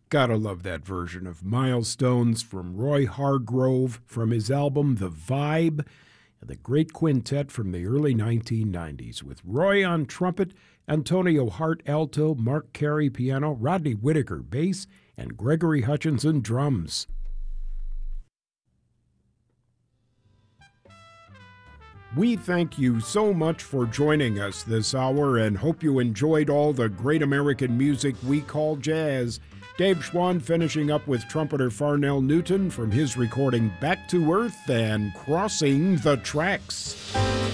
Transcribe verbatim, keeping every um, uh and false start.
Gotta love that version of Milestones from Roy Hargrove from his album The Vibe, and the great quintet from the early nineteen nineties with Roy on trumpet, Antonio Hart alto, Mark Carey piano, Rodney Whitaker bass, and Gregory Hutchinson drums. We thank you so much for joining us this hour and hope you enjoyed all the great American music we call jazz. Dave Schwann finishing up with trumpeter Farnell Newton from his recording Back to Earth and Crossing the Tracks.